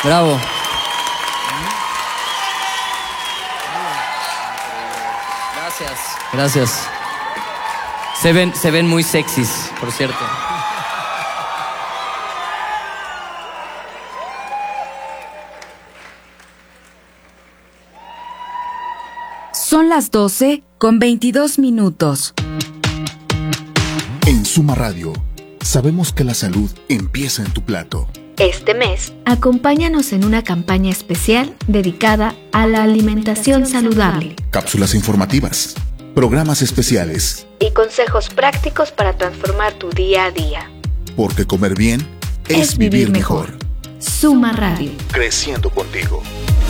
Bravo. Gracias. Se ven muy sexys, por cierto. Son las 12:22. En Suma Radio, sabemos que la salud empieza en tu plato. Este mes, acompáñanos en una campaña especial dedicada a la alimentación saludable. Cápsulas informativas, programas especiales y consejos prácticos para transformar tu día a día. Porque comer bien es vivir mejor. Suma Radio. Creciendo contigo.